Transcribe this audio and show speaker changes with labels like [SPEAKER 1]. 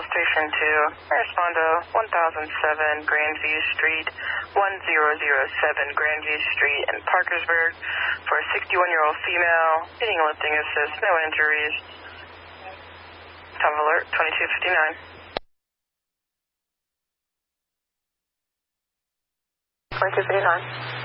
[SPEAKER 1] Station 2. Respondo 1007 Grandview Street, 1007 Grandview Street in Parkersburg for a 61-year-old female. Needing lifting assist, no injuries. Top of alert 2259. 2259.